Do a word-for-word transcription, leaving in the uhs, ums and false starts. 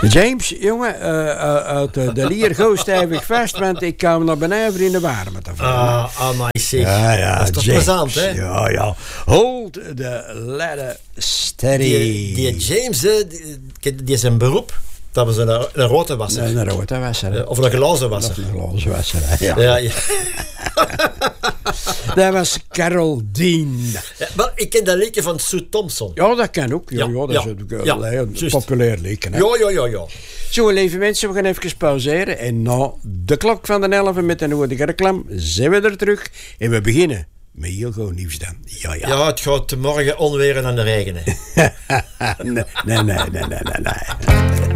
James, jongen, uh, uh, uit de, de lier go stijvig vast, want ik kwam naar beneden in de warme te vallen. Ah, ah, maar zeg. Ja, ja, dat is toch James, plezant, hè? Ja, ja. Hold the ladder steady. Die, die James, hè, die, die is een beroep. Dat was een, een rode wasser. Een rode wasser. Uh, of een glazen wasser. Of een glazen wasser, ja. Ja, ja. Dat was Carol Dean. Ja, maar ik ken dat liedje van Sue Thompson. Ja, dat kan ook. Ja, Ja, ja, dat ja, is een, ja, een juist. populair liedje. Hè? Ja, ja, ja, ja. Zo, lieve mensen, we gaan even pauzeren. En na de klok van de elf met de nodige reclame zijn we er terug. En we beginnen met heel goed nieuws dan. Ja, ja. Ja, het gaat morgen onweren aan de regenen. nee, nee, nee, nee, nee, nee.